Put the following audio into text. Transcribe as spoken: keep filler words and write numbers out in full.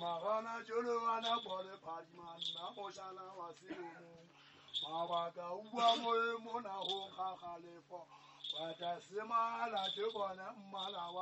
Mahana Juluana Bole Padman, Namoshana Wasimu, Mawaka Uwa Mona Hoka Khalifo, Watasima La Jubana Malawa.